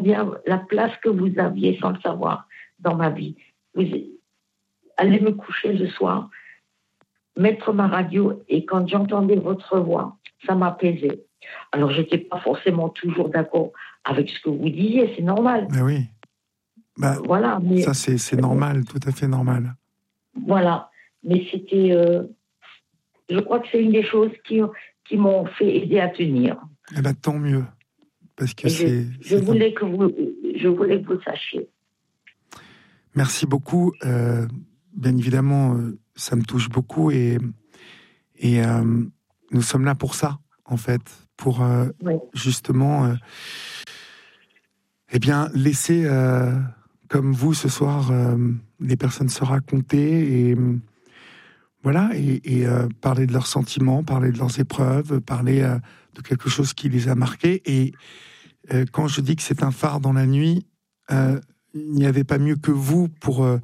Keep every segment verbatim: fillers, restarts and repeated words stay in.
combien la place que vous aviez sans le savoir dans ma vie. Vous allez me coucher le soir, mettre ma radio, et quand j'entendais votre voix, ça m'apaisait. Alors, je n'étais pas forcément toujours d'accord avec ce que vous disiez, c'est normal. Mais oui. Bah, voilà, mais, ça, c'est, c'est normal, tout à fait normal. Voilà. Mais c'était... Euh, je crois que c'est une des choses qui, qui m'ont fait aider à tenir. Eh bien, tant mieux. Parce que et c'est... Je, je, c'est voulais un... que vous, je voulais que vous sachiez. Merci beaucoup. Euh, bien évidemment, euh, ça me touche beaucoup et, et euh, nous sommes là pour ça, en fait. Pour euh, oui. justement... Euh, eh bien, laisser, euh, comme vous, ce soir, euh, les personnes se raconter et... Voilà, et, et euh, parler de leurs sentiments, parler de leurs épreuves, parler euh, de quelque chose qui les a marqués. Et euh, quand je dis que c'est un phare dans la nuit, euh, il n'y avait pas mieux que vous pour euh,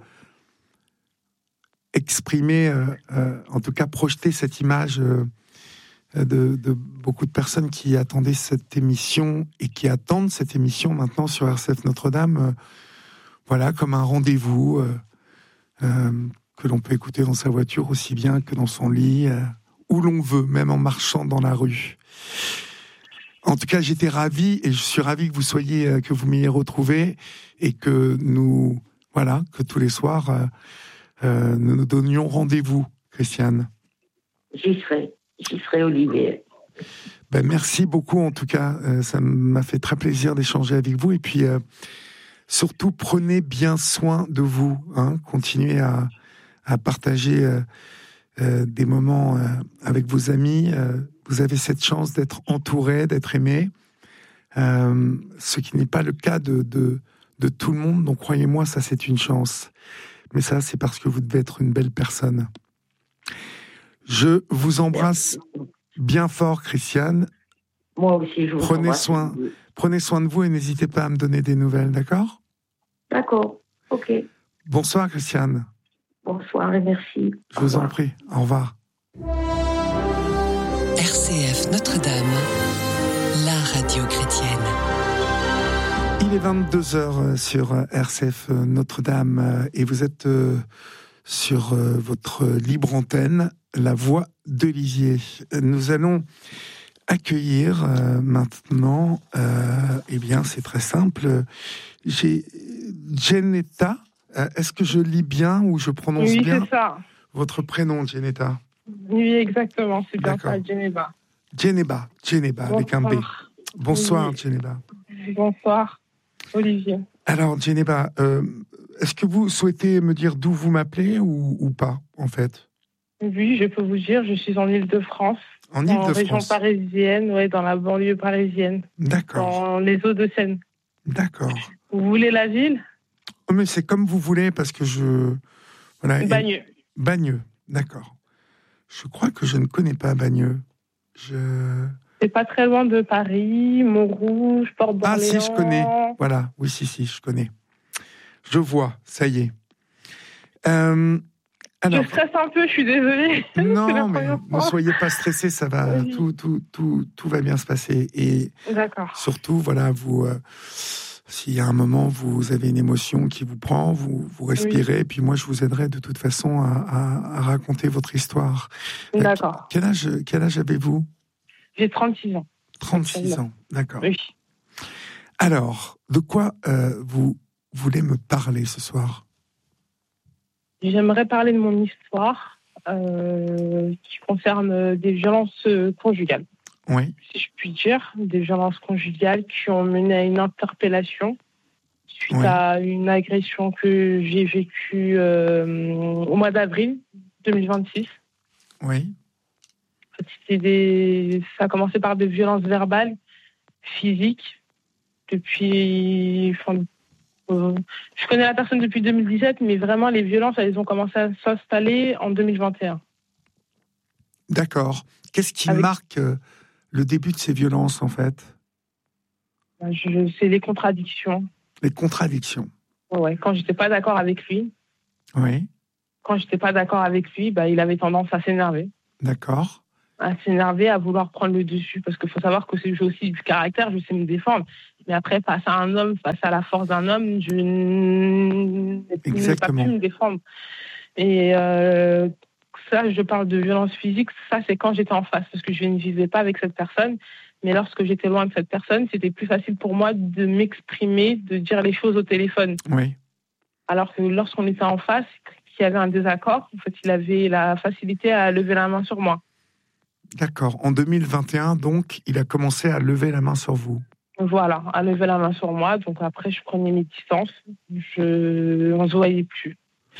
exprimer, euh, euh, en tout cas projeter cette image euh, de, de beaucoup de personnes qui attendaient cette émission et qui attendent cette émission maintenant sur R C F Notre-Dame, euh, voilà, comme un rendez-vous. Euh, euh, que l'on peut écouter dans sa voiture aussi bien que dans son lit, euh, où l'on veut, même en marchant dans la rue. En tout cas, j'étais ravi et je suis ravi que vous soyez, euh, que vous m'ayez retrouvé et que nous, voilà, que tous les soirs, euh, euh, nous nous donnions rendez-vous, Christiane. J'y serai, j'y serai, Olivier. Ben, merci beaucoup, en tout cas, euh, ça m'a fait très plaisir d'échanger avec vous et puis euh, surtout, prenez bien soin de vous, hein, continuez à à partager euh, euh, des moments euh, avec vos amis. Euh, vous avez cette chance d'être entouré, d'être aimé, euh, ce qui n'est pas le cas de, de, de tout le monde. Donc croyez-moi, ça c'est une chance. Mais ça, c'est parce que vous devez être une belle personne. Je vous embrasse bien fort, Christiane. Moi aussi, je vous prenez embrasse. Soin, prenez soin de vous et n'hésitez pas à me donner des nouvelles, d'accord ? D'accord, ok. Bonsoir, Christiane. Bonsoir et merci. Je vous en prie. Au revoir. R C F Notre-Dame, la radio chrétienne. Il est vingt-deux heures sur R C F Notre-Dame et vous êtes sur votre libre antenne, la voix de Lisieux. Nous allons accueillir maintenant, euh, eh bien c'est très simple, j'ai Genetta. Est-ce que je lis bien ou je prononce oui, bien c'est ça. Votre prénom, Genetta? Oui, exactement, c'est bien D'accord. ça, Geneba. Geneba, Geneba, avec un B. Bonsoir, oui. Geneba. Bonsoir, Olivier. Alors, Geneba, euh, est-ce que vous souhaitez me dire d'où vous m'appelez ou, ou pas, en fait? Oui, je peux vous dire, je suis en Île-de-France. En Île-de-France. En région parisienne, ouais, dans la banlieue parisienne. D'accord. Dans les Hauts-de-Seine. D'accord. Vous voulez la ville? Mais c'est comme vous voulez, parce que je... Voilà, Bagneux. Et... Bagneux, d'accord. Je crois que je ne connais pas Bagneux. Je... C'est pas très loin de Paris, Montrouge, Port-d'Orléans. Ah si, je connais. Voilà, oui, si, si, je connais. Je vois, ça y est. Euh, alors... Je stresse un peu, je suis désolée. Non, mais ne soyez pas stressés, ça va, oui. tout, tout, tout, tout va bien se passer. Et d'accord. Surtout, voilà, vous... Euh... S'il y a un moment, vous avez une émotion qui vous prend, vous, vous respirez, oui. Et puis moi, je vous aiderai de toute façon à, à, à raconter votre histoire. D'accord. Euh, quel âge, quel âge avez-vous? J'ai trente-six ans. trente-six ans, d'accord. Oui. Alors, de quoi euh, vous voulez me parler ce soir? J'aimerais parler de mon histoire euh, qui concerne des violences conjugales. Oui. Si je puis dire, des violences conjugales qui ont mené à une interpellation suite oui. à une agression que j'ai vécue euh, au mois d'avril deux mille vingt-six. Oui. C'était des... Ça a commencé par des violences verbales, physiques, depuis... Enfin, euh, je connais la personne depuis deux mille dix-sept, mais vraiment, les violences, elles ont commencé à s'installer en deux mille vingt et un. D'accord. Qu'est-ce qui Avec... marque... Euh... le début de ces violences, en fait? Je, c'est les contradictions. Les contradictions. Ouais, quand j'étais pas d'accord avec lui. Oui. Quand j'étais pas d'accord avec lui, bah, il avait tendance à s'énerver. D'accord. à s'énerver, à vouloir prendre le dessus. Parce qu'il faut savoir que j'ai aussi du caractère, je sais me défendre. Mais après, face à un homme, face à la force d'un homme, je n'ai pas pu me défendre. Et euh, ça, je parle de violence physique, ça c'est quand j'étais en face, parce que je ne vivais pas avec cette personne. Mais lorsque j'étais loin de cette personne, c'était plus facile pour moi de m'exprimer, de dire les choses au téléphone. Oui. Alors que lorsqu'on était en face, qu'il y avait un désaccord, en fait, il avait la facilité à lever la main sur moi. D'accord. En deux mille vingt et un, donc, il a commencé à lever la main sur vous. Voilà, à lever la main sur moi. Donc après, je prenais mes distances. Je... On ne se voyait plus.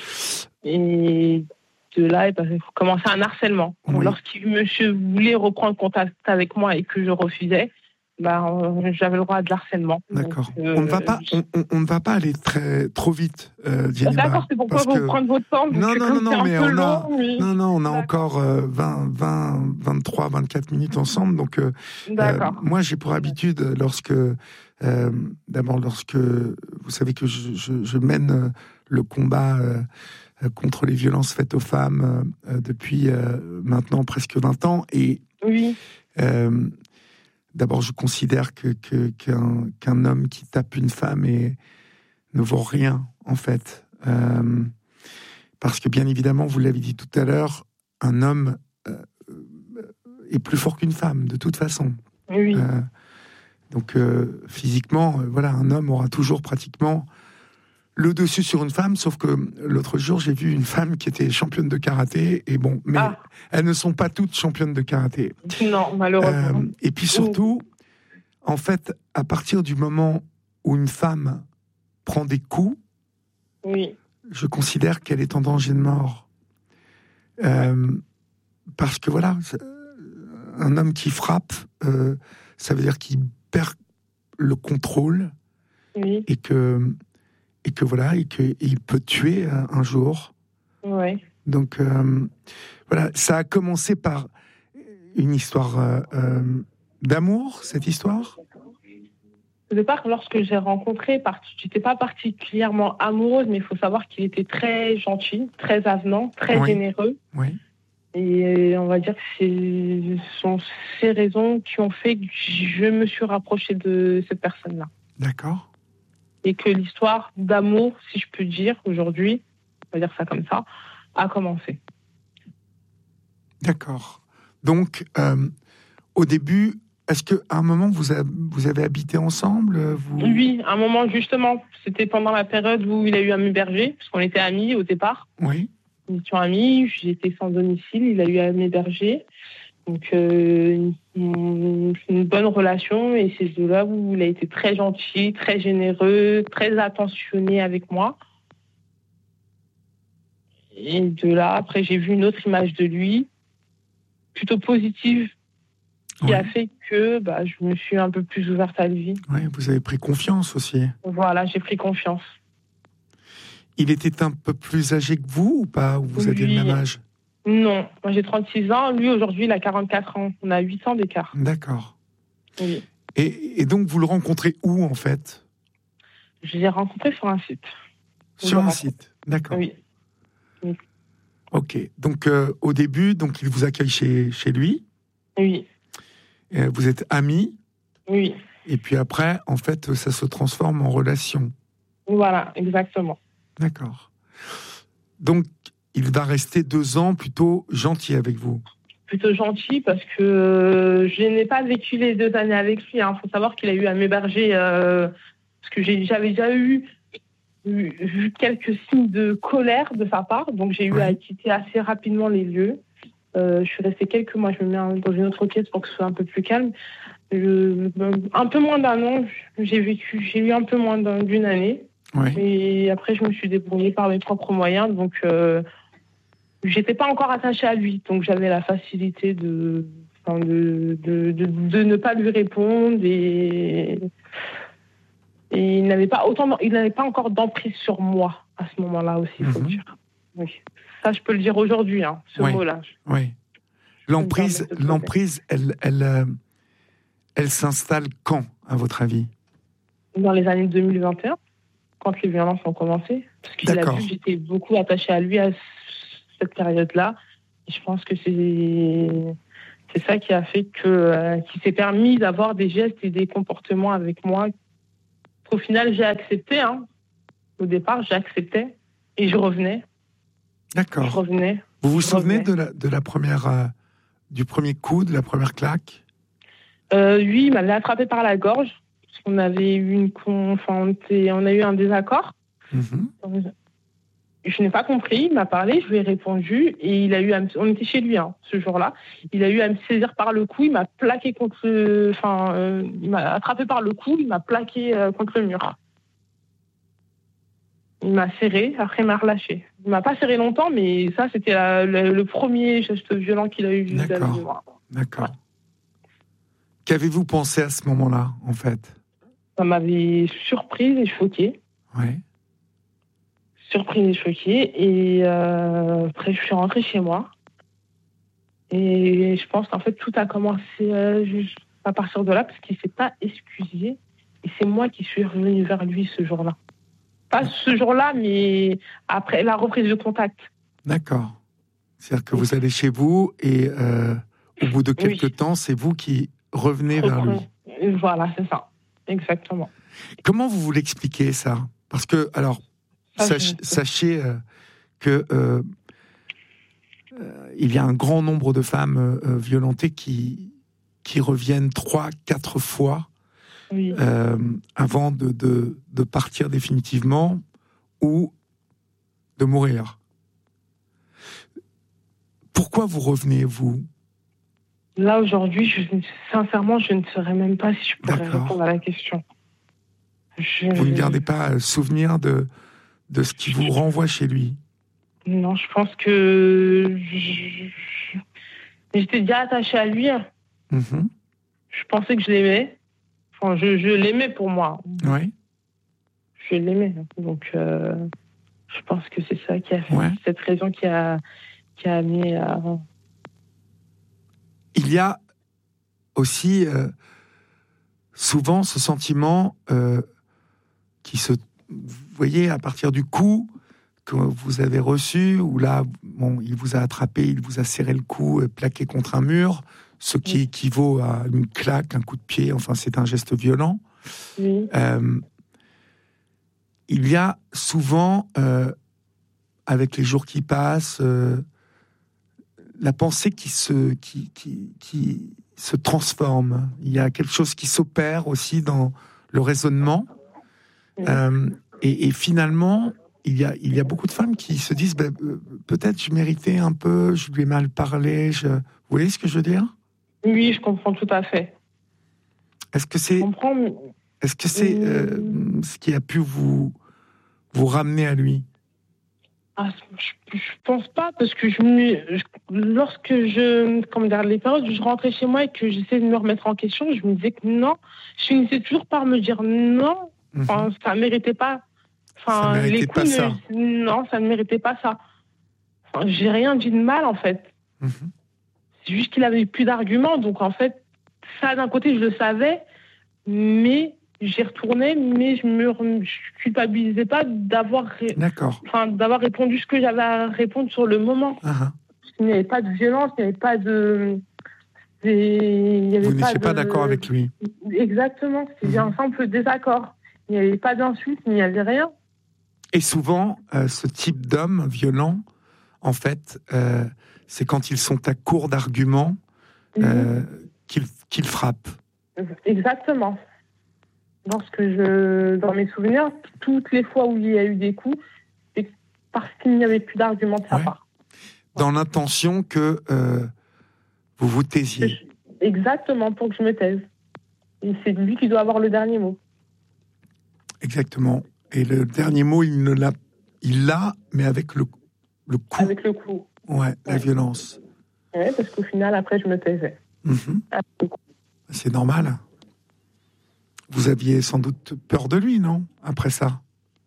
Et de là, il a commencé un harcèlement. Oui. Lorsqu'il monsieur voulait reprendre contact avec moi et que je refusais, bah, j'avais le droit de l'harcèlement. D'accord. Donc, euh, on ne va pas, on, on, on ne va pas aller très trop vite, euh, Djeneba. D'accord, c'est pourquoi vous que... prendre votre temps. Non, non, non, non, mais on long, a, oui. non, non, on a encore euh, vingt, vingt, vingt-trois, vingt-quatre minutes ensemble. Donc, euh, D'accord. Euh, moi, j'ai pour habitude, lorsque, euh, d'abord, lorsque vous savez que je, je, je mène le combat euh, contre les violences faites aux femmes euh, depuis euh, maintenant presque vingt ans, et oui. Euh, D'abord, je considère que, que, qu'un, qu'un homme qui tape une femme est, ne vaut rien, en fait. Euh, parce que, bien évidemment, vous l'avez dit tout à l'heure, un homme euh, est plus fort qu'une femme, de toute façon. Oui. Euh, donc, euh, physiquement, euh, voilà, un homme aura toujours pratiquement le dessus sur une femme, sauf que l'autre jour, j'ai vu une femme qui était championne de karaté, et bon, mais ah. elles ne sont pas toutes championnes de karaté. Non, malheureusement. Euh, et puis surtout, en fait, à partir du moment où une femme prend des coups, oui. je considère qu'elle est en danger de mort. Euh, parce que voilà, un homme qui frappe, euh, ça veut dire qu'il perd le contrôle, oui. et que et que voilà, et qu'il peut tuer un, un jour. Oui. Donc euh, voilà, ça a commencé par une histoire euh, euh, d'amour, cette histoire. Au départ, lorsque j'ai rencontré, je n'étais pas particulièrement amoureuse, mais il faut savoir qu'il était très gentil, très avenant, très oui. généreux. Oui. Et on va dire que ce sont ces raisons qui ont fait que je me suis rapprochée de cette personne-là. D'accord. Et que l'histoire d'amour, si je peux dire, aujourd'hui, on va dire ça comme ça, a commencé. D'accord. Donc, euh, au début, est-ce qu'à un moment, vous, a, vous avez habité ensemble vous... Oui, à un moment, justement, c'était pendant la période où il a eu à m'héberger, parce qu'on était amis au départ. Oui. Nous étions amis, j'étais sans domicile, il a eu à m'héberger. Donc, euh, une, une bonne relation, et c'est de là où il a été très gentil, très généreux, très attentionné avec moi. Et de là, après, j'ai vu une autre image de lui, plutôt positive, qui oui. a fait que bah, je me suis un peu plus ouverte à lui. Oui, vous avez pris confiance aussi. Voilà, j'ai pris confiance. Il était un peu plus âgé que vous ou pas? Ou vous oui. aviez le même âge? Non, moi j'ai trente-six ans, lui aujourd'hui il a quarante-quatre ans, on a huit ans d'écart. D'accord. Oui. Et, et donc vous le rencontrez où en fait? Je l'ai rencontré sur un site. Sur un site, d'accord. Oui. oui. Ok, donc euh, au début, donc il vous accueille chez, chez lui. Oui. Et vous êtes amis. Oui. Et puis après, en fait, ça se transforme en relation. Voilà, exactement. D'accord. Donc, il va rester deux ans plutôt gentil avec vous. Plutôt gentil parce que euh, je n'ai pas vécu les deux années avec lui. Il hein. faut savoir qu'il a eu à m'héberger euh, parce que j'ai, j'avais déjà eu, eu, vu quelques signes de colère de sa part. Donc, j'ai eu oui. à quitter assez rapidement les lieux. Euh, je suis restée quelques mois. Je me mets dans une autre pièce pour que ce soit un peu plus calme. Je, un peu moins d'un an, j'ai vécu, j'ai eu un peu moins d'un, d'une année. Oui. Et après, je me suis débrouillée par mes propres moyens. Donc, euh, j'étais pas encore attachée à lui. Donc, j'avais la facilité de, enfin, de, de, de, de ne pas lui répondre. Et, et il n'avait pas autant, il n'avait pas encore d'emprise sur moi à ce moment-là aussi, il faut mm-hmm. le dire. Oui. Ça, je peux le dire aujourd'hui, hein, ce oui. mot-là. Oui. L'emprise, l'emprise, elle, elle, elle, elle s'installe quand, à votre avis? Dans les années deux mille vingt et un. Quand les violences ont commencé, parce qu'il D'accord. a vu que j'étais beaucoup attachée à lui à cette période-là. Et je pense que c'est, C'est ça qui a fait que, euh, qui s'est permis d'avoir des gestes et des comportements avec moi. Au final, j'ai accepté. Hein. Au départ, j'acceptais et je revenais. D'accord. Je revenais. Vous vous je souvenez revenais. de la, de la première, euh, du premier coup, de la première claque? euh, Lui, il m'avait attrapé par la gorge. Parce qu'on avait eu une, enfin, on, était, on a eu un désaccord. Mm-hmm. Je n'ai pas compris, il m'a parlé, je lui ai répondu et il a eu à me... on était chez lui hein, ce jour-là. Il a eu à me saisir par le cou, il m'a plaqué contre, enfin, euh, il m'a attrapé par le cou, il m'a plaqué euh, contre le mur. Il m'a serré, après il m'a relâché. Il m'a pas serré longtemps, mais ça c'était la, le, le premier geste violent qu'il a eu vis-à-vis de moi. D'accord. Ouais. Qu'avez-vous pensé à ce moment-là, en fait? Ça m'avait surprise et choquée. Oui. Surprise et choquée. Et euh, après, je suis rentrée chez moi. Et je pense qu'en fait, tout a commencé euh, juste à partir de là, parce qu'il ne s'est pas excusé. Et c'est moi qui suis revenue vers lui ce jour-là. Pas ce jour-là, mais après la reprise de contact. D'accord. C'est-à-dire que vous allez chez vous et euh, au bout de quelques oui. temps, c'est vous qui revenez vers lui. Voilà, c'est ça. Exactement. Comment vous vous l'expliquez, ça? Parce que, alors, ça, sach, sachez euh, que euh, euh, il y a un grand nombre de femmes euh, violentées qui, qui reviennent trois, quatre fois oui. euh, avant de, de, de partir définitivement ou de mourir. Pourquoi vous revenez, vous? Là, aujourd'hui, je, sincèrement, je ne saurais même pas si je pourrais D'accord. répondre à la question. Je... Vous ne gardez pas souvenir de, de ce qui vous renvoie chez lui? Non, je pense que je... j'étais déjà attachée à lui. Mm-hmm. Je pensais que je l'aimais. Enfin, je, je l'aimais pour moi. Oui. Je l'aimais. Donc, euh, je pense que c'est ça qui a fait, ouais. cette raison qui a, qui a amené à... Il y a aussi euh, souvent ce sentiment euh, qui se... Vous voyez, à partir du coup que vous avez reçu, où là, bon, il vous a attrapé, il vous a serré le cou, et plaqué contre un mur, ce qui oui. équivaut à une claque, un coup de pied, enfin c'est un geste violent. Oui. Euh, il y a souvent, euh, avec les jours qui passent, euh, la pensée qui se, qui, qui, qui se transforme. Il y a quelque chose qui s'opère aussi dans le raisonnement. Oui. Euh, et, et finalement, il y, a, il y a beaucoup de femmes qui se disent bah, peut-être je méritais un peu, je lui ai mal parlé. Je... Vous voyez ce que je veux dire? Oui, je comprends tout à fait. Est-ce que c'est, mais... est-ce que c'est euh, ce qui a pu vous, vous ramener à lui? Ah, je, je pense pas, parce que je me, je, lorsque je, comme dans les périodes où je rentrais chez moi et que j'essayais de me remettre en question, je me disais que non, je finissais toujours par me dire non, enfin, mm-hmm. ça ne méritait pas. Enfin, ça méritait les pas coups ça. Ne, non, ça ne méritait pas ça. Enfin, j'ai rien dit de mal, en fait. Mm-hmm. C'est juste qu'il avait plus d'arguments, donc en fait, ça d'un côté, je le savais, mais j'y retournais, mais je me je culpabilisais pas d'avoir, ré... enfin, d'avoir répondu ce que j'avais à répondre sur le moment. Uh-huh. Il n'y avait pas de violence, il n'y avait pas de... Il y avait Vous pas n'étiez de... pas d'accord avec lui. Exactement, c'était mm-hmm. un simple désaccord. Il n'y avait pas d'insulte, il n'y avait rien. Et souvent, euh, ce type d'homme violent, en fait, euh, c'est quand ils sont à court d'arguments euh, mm-hmm. qu'ils, qu'ils frappent. Exactement. Lorsque je, dans mes souvenirs, toutes les fois où il y a eu des coups, c'est parce qu'il n'y avait plus d'arguments de sa ouais. part. Dans ouais. l'intention que euh, vous vous taisiez. Exactement, pour que je me taise. Et c'est lui qui doit avoir le dernier mot. Exactement. Et le dernier mot, il ne l'a, il l'a, mais avec le, le coup. Avec le coup. Ouais, ouais. La violence. Oui, parce qu'au final, après, je me taisais. Mm-hmm. C'est normal. Vous aviez sans doute peur de lui, non? Après ça.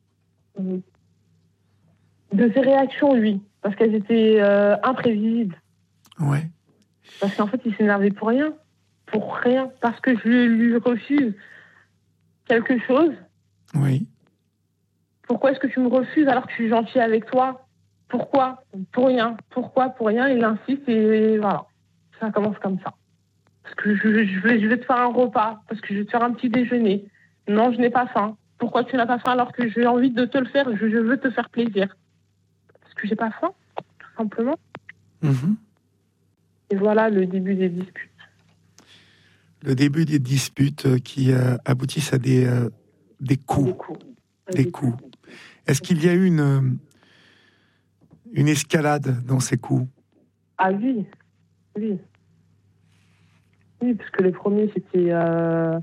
De ses réactions, oui. Parce qu'elles étaient euh, imprévisibles. Ouais. Parce qu'en fait, il s'énervait pour rien. Pour rien. Parce que je lui refuse quelque chose. Oui. Pourquoi est-ce que tu me refuses alors que je suis gentille avec toi? Pourquoi? Pour rien. Pourquoi? Pour rien. Il insiste et voilà. Ça commence comme ça. Parce que je, je, vais, je vais te faire un repas, parce que je vais te faire un petit déjeuner. Non, je n'ai pas faim. Pourquoi tu n'as pas faim alors que j'ai envie de te le faire? Je, je veux te faire plaisir. Parce que j'ai pas faim, tout simplement. Mmh. Et voilà le début des disputes. Le début des disputes qui euh, aboutissent à des, euh, des coups. Des coups. Des des coups. coups. Est-ce qu'il y a eu une, une escalade dans ces coups? Ah oui, oui. Oui, parce que les premiers, c'était... Euh...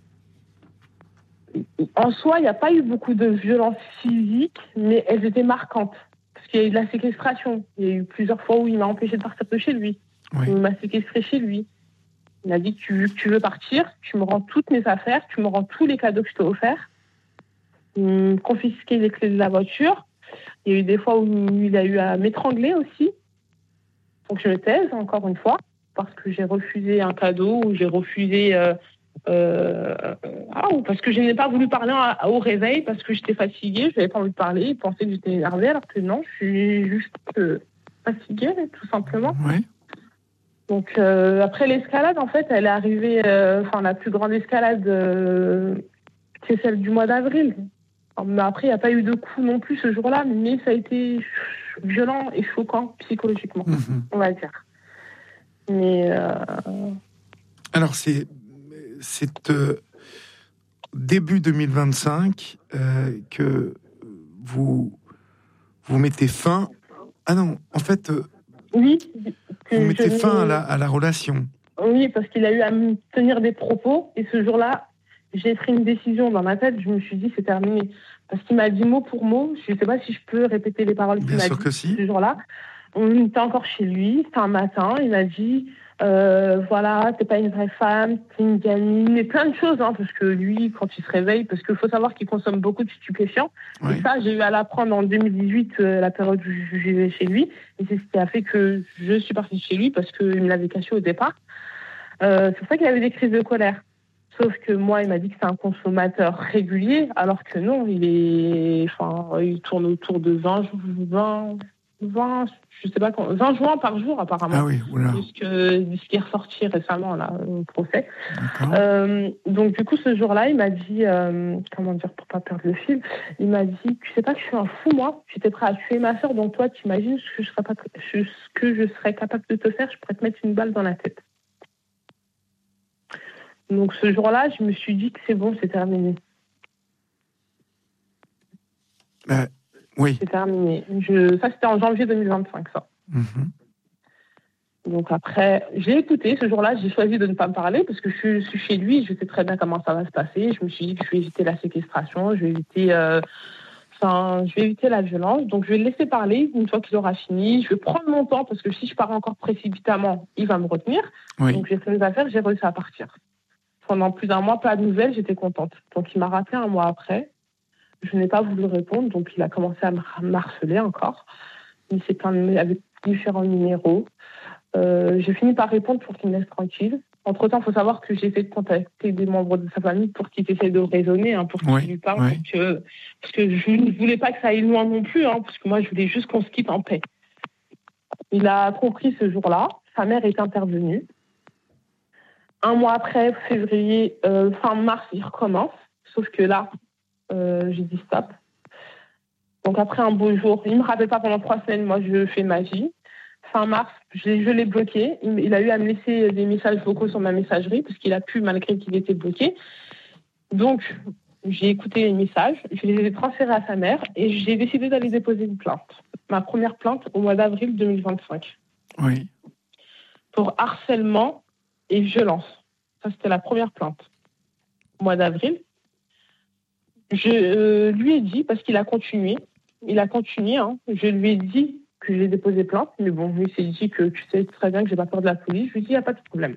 En soi, il n'y a pas eu beaucoup de violences physiques, mais elles étaient marquantes. Parce qu'il y a eu de la séquestration. Il y a eu plusieurs fois où il m'a empêché de partir de chez lui. Oui. Il m'a séquestré chez lui. Il a dit, tu, tu veux partir, tu me rends toutes mes affaires, tu me rends tous les cadeaux que je t'ai offerts. Il me confisquait les clés de la voiture. Il y a eu des fois où il a eu à m'étrangler aussi. Donc je me taise, encore une fois, parce que j'ai refusé un cadeau ou j'ai refusé... Euh, euh, ah, ou parce que je n'ai pas voulu parler à, au réveil, parce que j'étais fatiguée, je n'avais pas envie de parler, il pensait que j'étais énervée, alors que non, je suis juste euh, fatiguée, tout simplement. Oui. Donc euh, après l'escalade, en fait, elle est arrivée, enfin euh, la plus grande escalade, euh, c'est celle du mois d'avril. Mais après, il n'y a pas eu de coup non plus ce jour-là, mais ça a été violent et choquant psychologiquement, mmh. on va dire. Mais euh... alors c'est c'est euh, début deux mille vingt-cinq euh, que vous vous mettez fin. Ah non, en fait, euh, oui, vous mettez fin à la, à la relation. Oui, parce qu'il a eu à me tenir des propos et ce jour-là, j'ai pris une décision dans ma tête. Je me suis dit c'est terminé parce qu'il m'a dit mot pour mot. Je ne sais pas si je peux répéter les paroles qu'il Bien m'a sûr dit que si. ce jour-là. On était encore chez lui, c'était un matin. Il m'a dit euh, voilà, t'es pas une vraie femme, t'es une gamine, et plein de choses, hein, parce que lui, quand il se réveille, parce qu'il faut savoir qu'il consomme beaucoup de stupéfiants. Oui. Et ça, j'ai eu à l'apprendre en deux mille dix-huit, euh, la période où je vivais chez lui. Et c'est ce qui a fait que je suis partie de chez lui parce qu'il me l'avait caché au départ. Euh, c'est pour ça qu'il avait des crises de colère. Sauf que moi, il m'a dit que c'est un consommateur régulier, alors que non, il est, enfin, il tourne autour de vingt, vingt, vingt, je sais pas quand, vingt joints par jour apparemment. Ah oui, oula. Puisque ce qui est ressorti récemment là au procès. Euh, donc du coup, ce jour-là, il m'a dit, euh, comment dire pour pas perdre le fil, il m'a dit, tu sais pas que je suis un fou moi, j'étais prêt à tuer ma sœur, donc toi, tu imagines ce que je serais pas, ce que je serais capable de te faire, je pourrais te mettre une balle dans la tête. Donc ce jour-là, je me suis dit que c'est bon, c'est terminé. Euh, oui. C'est terminé. Je, ça, c'était en janvier deux mille vingt-cinq, ça. Mm-hmm. Donc après, j'ai écouté. Ce jour-là, j'ai choisi de ne pas me parler parce que je suis chez lui. Je sais très bien comment ça va se passer. Je me suis dit que je vais éviter la séquestration, je vais éviter, euh, enfin, je vais éviter la violence. Donc je vais le laisser parler une fois qu'il aura fini. Je vais prendre mon temps parce que si je pars encore précipitamment, il va me retenir. Oui. Donc j'ai fait mes affaires, j'ai réussi à partir. Pendant plus d'un mois, pas de nouvelles, j'étais contente. Donc il m'a rappelé un mois après. Je n'ai pas voulu répondre, donc il a commencé à me harceler encore. Il s'est plaint avec différents numéros. Euh, j'ai fini par répondre pour qu'il me laisse tranquille. Entre-temps, il faut savoir que j'ai essayé de contacter des membres de sa famille pour qu'ils essaient de raisonner, hein, pour qu'ils oui, lui parlent. Oui. Pour que, parce que je ne voulais pas que ça aille loin non plus, hein, parce que moi, je voulais juste qu'on se quitte en paix. Il a compris ce jour-là. Sa mère est intervenue. Un mois après, février, euh, fin mars, il recommence. Sauf que là, euh, j'ai dit stop. Donc après un beau jour, il ne me rappelle pas pendant trois semaines, moi je fais ma vie. Fin mars, je, je l'ai bloqué. Il, il a eu à me laisser des messages vocaux sur ma messagerie, parce qu'il a pu, malgré qu'il était bloqué. Donc, j'ai écouté les messages, je les ai transférés à sa mère, et j'ai décidé d'aller déposer une plainte. Ma première plainte au mois d'avril deux mille vingt-cinq. Oui. Pour harcèlement et violence. Ça, c'était la première plainte. Au mois d'avril, je euh, lui ai dit, parce qu'il a continué, il a continué, hein, je lui ai dit que j'ai déposé plainte, mais bon, lui s'est dit que tu sais très bien que j'ai pas peur de la police. Je lui ai dit, il n'y a pas de problème.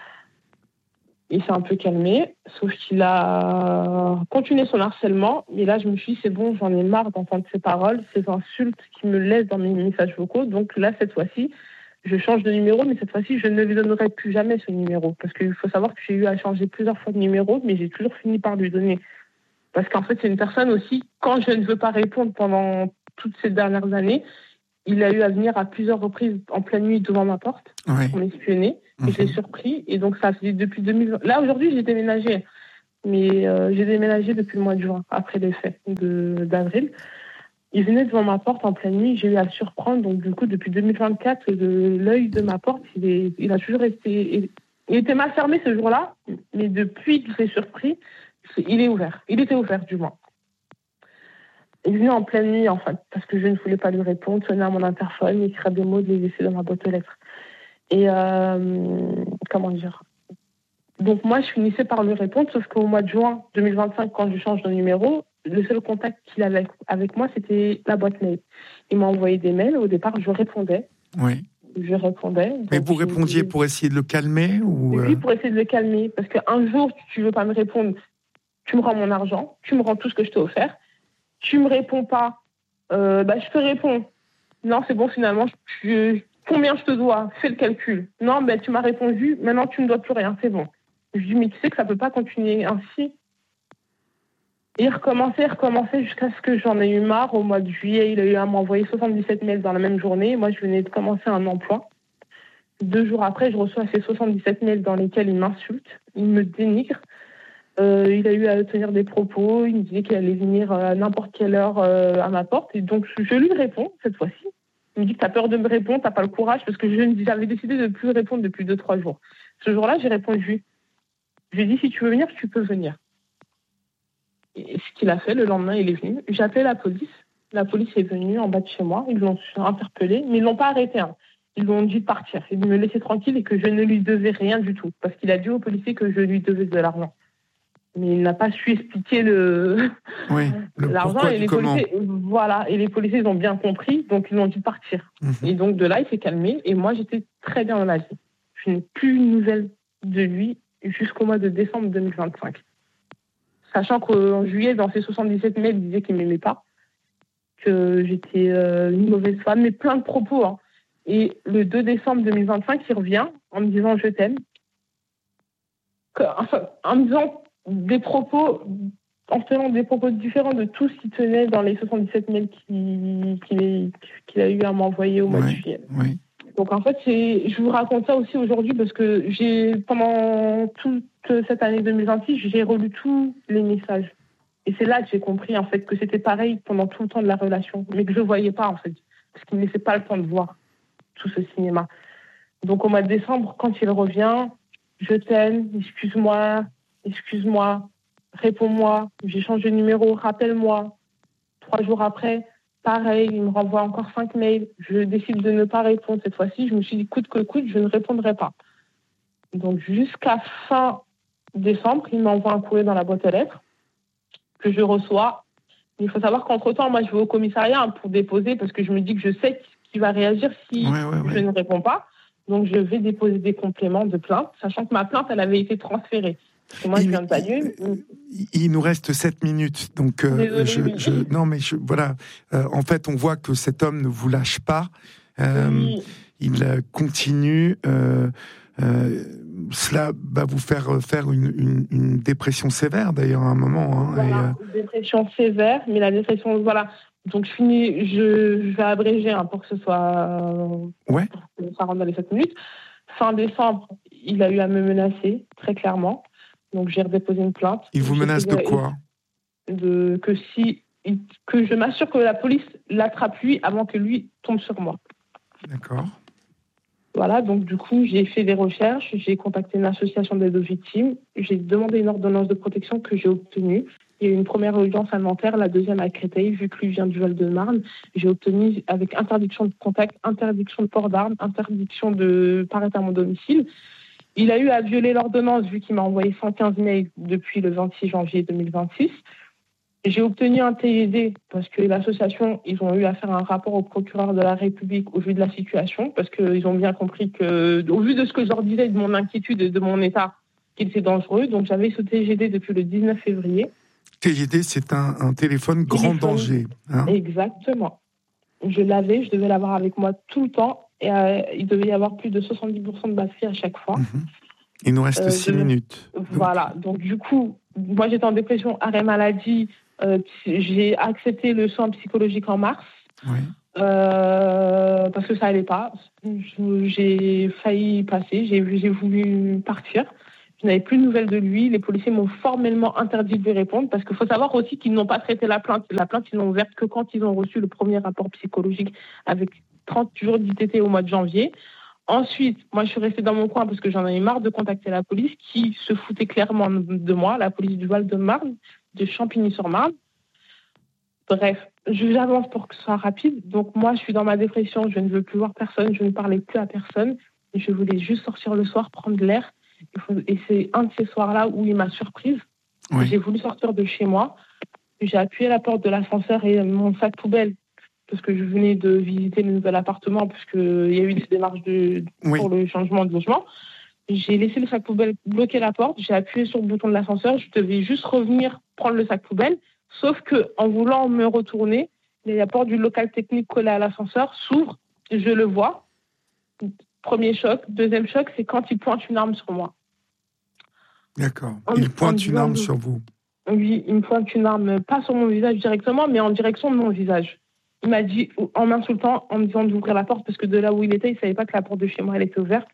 Il s'est un peu calmé, sauf qu'il a continué son harcèlement. Et là, je me suis dit, c'est bon, j'en ai marre d'entendre ces paroles, ces insultes qui me laissent dans mes messages vocaux. Donc là, cette fois-ci, je change de numéro, mais cette fois-ci, je ne lui donnerai plus jamais ce numéro. Parce qu'il faut savoir que j'ai eu à changer plusieurs fois de numéro, mais j'ai toujours fini par lui donner. Parce qu'en fait, c'est une personne aussi, quand je ne veux pas répondre pendant toutes ces dernières années, il a eu à venir à plusieurs reprises en pleine nuit devant ma porte ouais. pour m'espionner. Mmh. Et je l'ai surpris. Et donc, ça faisait depuis deux mille vingt. Là, aujourd'hui, j'ai déménagé. Mais euh, j'ai déménagé depuis le mois de juin, après les fêtes de, d'avril. Il venait devant ma porte en pleine nuit. J'ai eu à le surprendre. Donc, du coup, depuis deux mille vingt-quatre, de l'œil de ma porte, il, est, il a toujours été... Il était mal fermé ce jour-là. Mais depuis que je l'ai surpris, il est ouvert. Il était ouvert, du moins. Il venait en pleine nuit, en fait, parce que je ne voulais pas lui répondre, sonner à mon interphone, écrire des mots, de les laisser dans ma boîte aux lettres. Et, euh, comment dire ? Donc, moi, je finissais par lui répondre, sauf qu'au mois de juin deux mille vingt-cinq, quand je change de numéro, le seul contact qu'il avait avec moi, c'était la boîte mail. Il m'a envoyé des mails. Au départ, je répondais. Oui. Je répondais. Mais vous répondiez pour essayer de le calmer ou Oui, pour essayer de le calmer. Parce qu'un jour, tu ne veux pas me répondre, tu me rends mon argent, tu me rends tout ce que je t'ai offert. Tu me réponds pas, euh, bah, je te réponds. Non, c'est bon, finalement, je, combien je te dois? Fais le calcul. Non, ben, tu m'as répondu, maintenant tu ne me dois plus rien, c'est bon. Je dis, mais tu sais que ça ne peut pas continuer ainsi. Et il recommençait, recommençait jusqu'à ce que j'en ai eu marre. Au mois de juillet, il a eu à m'envoyer soixante-dix-sept mails dans la même journée. Moi, je venais de commencer un emploi. Deux jours après, je reçois ces soixante-dix-sept mails dans lesquels il m'insulte, il me dénigre. Euh, il a eu à tenir des propos, il me disait qu'il allait venir à n'importe quelle heure euh, à ma porte. Et donc, je lui réponds, cette fois-ci. Il me dit que tu as peur de me répondre, tu n'as pas le courage, parce que je, j'avais décidé de ne plus répondre depuis deux trois jours. Ce jour-là, j'ai répondu. Je lui ai dit, si tu veux venir, tu peux venir. Et ce qu'il a fait, le lendemain, il est venu. J'ai appelé la police. La police est venue en bas de chez moi. Ils l'ont interpellé, mais ils ne l'ont pas arrêté. Hein. Ils lui ont dit de partir et de me laisser tranquille et que je ne lui devais rien du tout. Parce qu'il a dit aux policiers que je lui devais de l'argent. Mais il n'a pas su expliquer le, oui, le l'argent et les comment. policiers, voilà, et les policiers ils ont bien compris, donc ils l'ont dit partir. Mmh. Et donc de là, il s'est calmé et moi j'étais très bien dans la vie. Je n'ai plus une nouvelle de lui jusqu'au mois de décembre deux mille vingt-cinq. Sachant qu'en juillet, dans ses soixante-dix-sept mails, il disait qu'il ne m'aimait pas, que j'étais euh, une mauvaise femme, mais plein de propos. Hein. Et le deux décembre deux mille vingt-cinq, il revient en me disant je t'aime, que, enfin, en me disant des propos, en tenant des propos différents de tout ce qui tenait dans les soixante-dix-sept mails qu'il, qu'il, qu'il a eu à m'envoyer au mois oui, de juillet. Oui. Donc en fait, c'est, je vous raconte ça aussi aujourd'hui parce que j'ai, pendant toute cette année deux mille vingt-six, j'ai relu tous les messages. Et c'est là que j'ai compris en fait que c'était pareil pendant tout le temps de la relation, mais que je ne voyais pas en fait, parce qu'il ne me laissait pas le temps de voir tout ce cinéma. Donc au mois de décembre, quand il revient, je t'aime, excuse-moi, excuse-moi, réponds-moi, j'ai changé de numéro, rappelle-moi. Trois jours après, pareil, il me renvoie encore cinq mails. Je décide de ne pas répondre cette fois-ci. Je me suis dit, coûte que coûte, je ne répondrai pas. Donc jusqu'à fin décembre, il m'envoie un courrier dans la boîte aux lettres que je reçois. Il faut savoir qu'entre-temps, moi, je vais au commissariat pour déposer parce que je me dis que je sais qu'il va réagir si ouais, ouais, ouais. je ne réponds pas. Donc, je vais déposer des compléments de plainte, sachant que ma plainte, elle avait été transférée. Parce que moi, il, je viens de Bagneux. Il, il nous reste sept minutes. Donc, euh, Désolée, je, oui. je, non, mais je, voilà. Euh, en fait, on voit que cet homme ne vous lâche pas. Euh, oui. Il continue. Euh, euh, cela va vous faire faire une, une, une dépression sévère, d'ailleurs, à un moment. Hein, voilà, et, euh... une dépression sévère, mais la dépression, voilà. Donc, je finis, je, je vais abréger hein, pour que ce soit. Ouais. Pour que ça rentre dans les sept minutes. Fin décembre, il a eu à me menacer, très clairement. Donc, j'ai redéposé une plainte. Il vous menace de quoi ? de, que, si, que je m'assure que la police l'attrape lui avant que lui tombe sur moi. D'accord. Voilà, donc du coup, j'ai fait des recherches, j'ai contacté une association d'aide aux victimes, j'ai demandé une ordonnance de protection que j'ai obtenue. Il y a eu une première audience à Nanterre, la deuxième à Créteil, vu que lui vient du Val-de-Marne. J'ai obtenu avec interdiction de contact, interdiction de port d'armes, interdiction de paraître à mon domicile. Il a eu à violer l'ordonnance vu qu'il m'a envoyé cent quinze mails depuis le vingt-six janvier deux mille vingt-six. J'ai obtenu un T I D parce que l'association, ils ont eu à faire un rapport au procureur de la République au vu de la situation parce qu'ils ont bien compris que, au vu de ce que je leur disais, de mon inquiétude et de mon état, qu'il était dangereux. Donc j'avais ce T G D depuis le dix-neuf février. T G D, c'est un, un téléphone grand téléphone, danger. Hein. Exactement. Je l'avais, je devais l'avoir avec moi tout le temps. Et euh, il devait y avoir plus de soixante-dix pour cent de batterie à chaque fois. Mmh. Il nous reste euh, six minutes. Voilà. Donc, du coup, moi, j'étais en dépression, arrêt maladie. Euh, j'ai accepté le soin psychologique en mars. Oui. euh, parce que ça allait pas. J'ai failli passer, j'ai, j'ai voulu partir. Je n'avais plus de nouvelles de lui. Les policiers m'ont formellement interdit de lui répondre parce qu'il faut savoir aussi qu'ils n'ont pas traité la plainte. La plainte, ils l'ont ouverte que quand ils ont reçu le premier rapport psychologique avec trente jours d'I T T au mois de janvier. Ensuite, moi, je suis restée dans mon coin parce que j'en avais marre de contacter la police qui se foutait clairement de moi, la police du Val-de-Marne, de Champigny-sur-Marne. Bref, j'avance pour que ce soit rapide. Donc, moi, je suis dans ma dépression. Je ne veux plus voir personne. Je ne parlais plus à personne. Je voulais juste sortir le soir, prendre de l'air. Et c'est un de ces soirs-là où il m'a surprise. Oui. J'ai voulu sortir de chez moi. J'ai appuyé la porte de l'ascenseur et mon sac poubelle, parce que je venais de visiter le nouvel appartement, puisqu'il y a eu des démarches de, oui. pour le changement de logement. J'ai laissé le sac poubelle bloquer la porte. J'ai appuyé sur le bouton de l'ascenseur. Je devais juste revenir prendre le sac poubelle. Sauf qu'en voulant me retourner, la porte du local technique collé à l'ascenseur s'ouvre. Je le vois. Premier choc. Deuxième choc, c'est quand il pointe une arme sur moi. D'accord. Il pointe une arme sur vous. Oui, il me pointe une arme, pas sur mon visage directement, mais en direction de mon visage. Il m'a dit, en m'insultant, en me disant d'ouvrir la porte, parce que de là où il était, il ne savait pas que la porte de chez moi, elle était ouverte.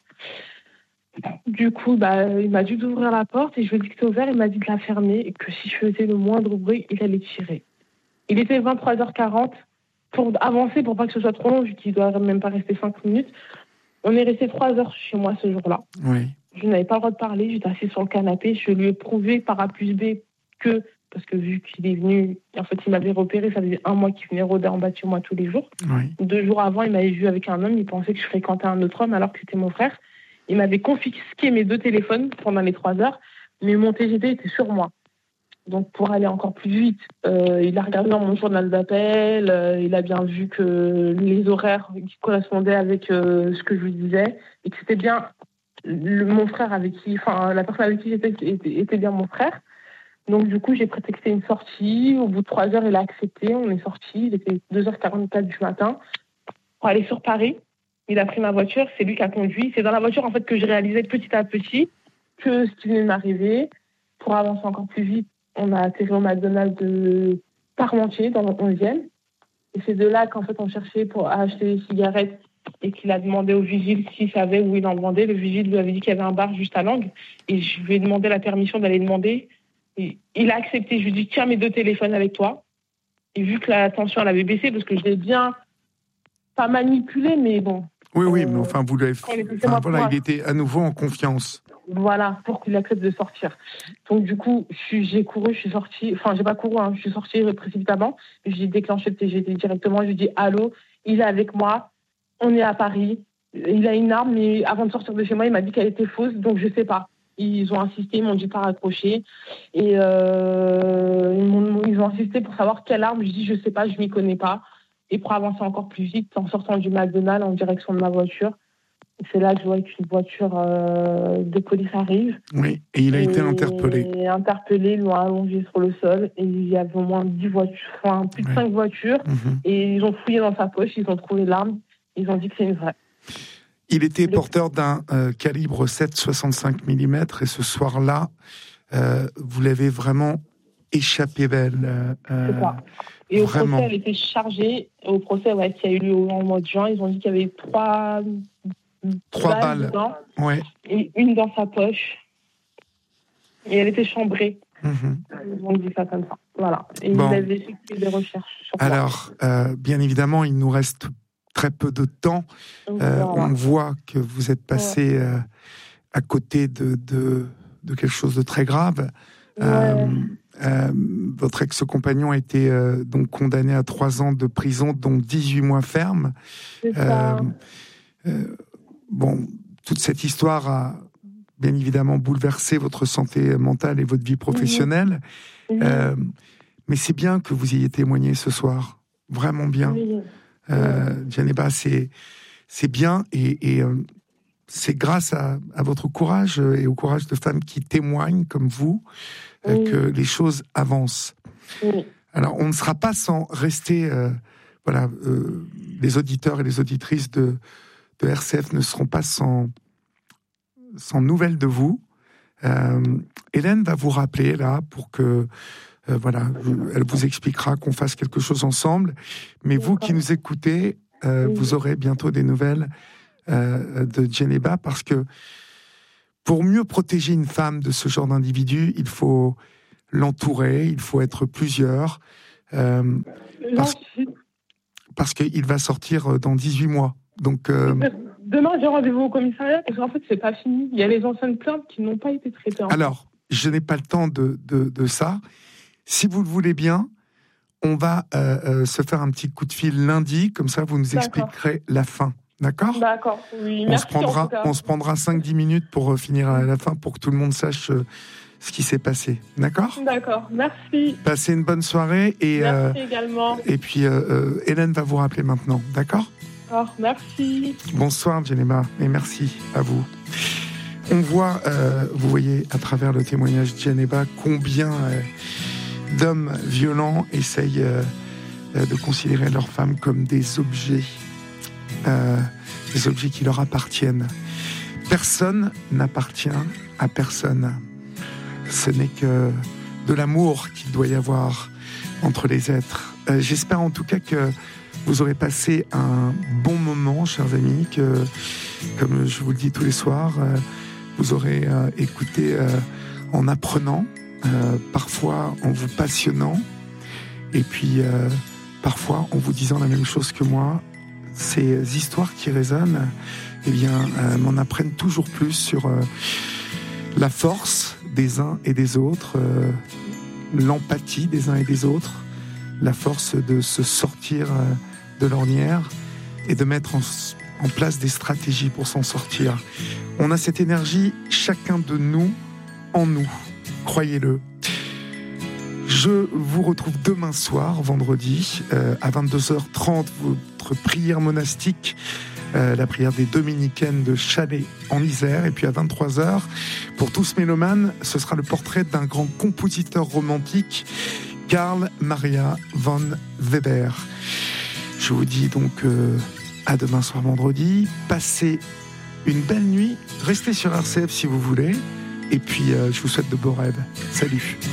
Du coup, bah, il m'a dit d'ouvrir la porte, et je lui ai dit que c'était ouvert, il m'a dit de la fermer, et que si je faisais le moindre bruit, il allait tirer. Il était vingt-trois heures quarante, pour avancer, pour pas que ce soit trop long, vu qu'il ne doit même pas rester cinq minutes. On est resté trois heures chez moi ce jour-là. Oui. Je n'avais pas le droit de parler, j'étais assise sur le canapé, je lui ai prouvé par A plus B que, parce que vu qu'il est venu, en fait, il m'avait repéré, ça faisait un mois qu'il venait rôder en bas de chez moi tous les jours. Oui. Deux jours avant, il m'avait vu avec un homme, il pensait que je fréquentais un autre homme alors que c'était mon frère. Il m'avait confisqué mes deux téléphones pendant les trois heures, mais mon T G D était sur moi. Donc, pour aller encore plus vite, euh, il a regardé dans mon journal d'appel, euh, il a bien vu que les horaires qui correspondaient avec euh, ce que je lui disais, et que c'était bien le, mon frère avec qui, enfin, la personne avec qui j'étais était, était bien mon frère. Donc, du coup, j'ai prétexté une sortie. Au bout de trois heures, il a accepté. On est sortis. Il était deux heures quarante-quatre du matin. Pour aller sur Paris, il a pris ma voiture. C'est lui qui a conduit. C'est dans la voiture, en fait, que je réalisais petit à petit que ce qui venait de m'arriver. Pour avancer encore plus vite, on a atterri au McDonald's de Parmentier, dans le onzième. Et c'est de là qu'en fait, on cherchait pour acheter des cigarettes et qu'il a demandé au vigile s'il savait où il en vendait. Le vigile lui avait dit qu'il y avait un bar juste à Langue. Et je lui ai demandé la permission d'aller demander. Et il a accepté. Je lui ai dit, tiens mes deux téléphones avec toi. Et vu que la tension, elle avait baissé, parce que je l'ai bien, pas manipulé, mais bon. Oui, oui, euh, mais enfin, vous l'avez fait. Enfin, voilà, il était à nouveau en confiance. Voilà, pour qu'il accepte de sortir. Donc, du coup, je suis, j'ai couru, je suis sortie. Enfin, j'ai pas couru, hein, je suis sortie précipitamment. J'ai déclenché le T G D directement. Je lui ai dit, allô, il est avec moi. On est à Paris. Il a une arme, mais avant de sortir de chez moi, il m'a dit qu'elle était fausse, donc je sais pas. Ils ont insisté, ils m'ont dit pas raccrocher. Et euh, ils, m'ont, ils ont insisté pour savoir quelle arme. Je dis, je sais pas, je m'y connais pas. Et pour avancer encore plus vite, en sortant du McDonald's en direction de ma voiture, c'est là que je vois qu'une voiture euh, de police arrive. Oui, et il a et été interpellé. Et interpellé, ils l'ont allongé sur le sol. Et il y avait au moins dix voitures, enfin plus de cinq ouais. voitures. Mm-hmm. Et ils ont fouillé dans sa poche, ils ont trouvé l'arme. Ils ont dit que c'est une vraie. Il était porteur d'un euh, calibre sept virgule soixante-cinq millimètres et ce soir-là, euh, vous l'avez vraiment échappé belle. Euh, c'est ça. Et vraiment. Au procès, elle était chargée. Au procès, ouais, qui a eu lieu au mois de juin, ils ont dit qu'il y avait trois, trois balles, balles. Dedans, ouais. Et une dans sa poche. Et elle était chambrée. Mm-hmm. Ils ont dit ça comme ça. Voilà. Et bon. Ils avaient effectué des recherches sur Alors, euh, bien évidemment, il nous reste très peu de temps. Euh, on voit que vous êtes passé euh, à côté de, de, de quelque chose de très grave. Ouais. Euh, euh, votre ex-compagnon a été euh, donc condamné à trois ans de prison, dont dix-huit mois ferme. C'est ça. Euh, euh, bon, toute cette histoire a bien évidemment bouleversé votre santé mentale et votre vie professionnelle. Mmh. Euh, mais c'est bien que vous ayez témoigné ce soir. Vraiment bien. Mmh. Euh, Djaneba, c'est, c'est bien et, et euh, c'est grâce à, à votre courage et au courage de femmes qui témoignent comme vous euh, oui. que les choses avancent. Oui. Alors, on ne sera pas sans rester, euh, voilà, euh, les auditeurs et les auditrices de, de R C F ne seront pas sans, sans nouvelles de vous. Euh, Hélène va vous rappeler là pour que euh, voilà, elle vous expliquera qu'on fasse quelque chose ensemble. Mais D'accord. vous qui nous écoutez, euh, oui. vous aurez bientôt des nouvelles euh, de Djeneba, parce que pour mieux protéger une femme de ce genre d'individu, il faut l'entourer, il faut être plusieurs, euh, parce, parce qu'il va sortir dans dix-huit mois. Donc, euh, demain, j'ai rendez-vous au commissariat, parce qu'en fait, c'est pas fini. Il y a les anciennes plaintes qui n'ont pas été traitées. Alors, je n'ai pas le temps de, de, de ça. Si vous le voulez bien, on va euh, euh, se faire un petit coup de fil lundi, comme ça vous nous D'accord. expliquerez la fin. D'accord ? D'accord, oui. On, Merci se prendra, on se prendra cinq dix minutes pour euh, finir à la fin, pour que tout le monde sache euh, ce qui s'est passé. D'accord ? D'accord, merci. Passez une bonne soirée. Et, merci euh, également. Et puis, euh, euh, Hélène va vous rappeler maintenant. D'accord ? D'accord, merci. Bonsoir, Djeneba, et merci à vous. On voit, euh, vous voyez, à travers le témoignage de Djeneba, combien euh, d'hommes violents essayent euh, de considérer leurs femmes comme des objets. Euh, des objets qui leur appartiennent. Personne n'appartient à personne. Ce n'est que de l'amour qu'il doit y avoir entre les êtres. Euh, j'espère en tout cas que vous aurez passé un bon moment, chers amis, que, comme je vous le dis tous les soirs, euh, vous aurez euh, écouté euh, en apprenant, euh, parfois en vous passionnant, et puis euh, parfois en vous disant la même chose que moi. Ces histoires qui résonnent, eh bien, euh, m'en apprennent toujours plus sur euh, la force des uns et des autres, euh, l'empathie des uns et des autres, la force de se sortir euh, de l'ornière et de mettre en, en place des stratégies pour s'en sortir. On a cette énergie, chacun de nous, en nous, croyez-le. Je vous retrouve demain soir, vendredi, euh, à vingt-deux heures trente, votre prière monastique, euh, la prière des dominicaines de Chalais en Isère. Et puis à vingt-trois heures, pour tous mélomanes, ce sera le portrait d'un grand compositeur romantique, Karl Maria von Weber. Je vous dis donc euh, à demain soir, vendredi. Passez une belle nuit. Restez sur R C F si vous voulez. Et puis, euh, je vous souhaite de beaux rêves. Salut.